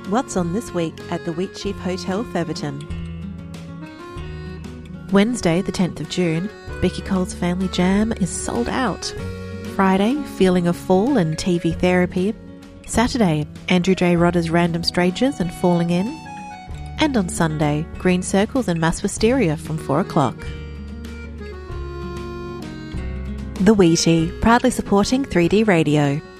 What's on this week at the Wheatsheaf Hotel, Featherton? Wednesday, the 10th of June, Becky Cole's Family Jam is sold out. Friday, Feeling of Fall and TV Therapy. Saturday, Andrew J. Rodder's Random Strangers and Falling In. And on Sunday, Green Circles and Mass Wisteria from 4 o'clock. The Wheatie, proudly supporting 3D Radio.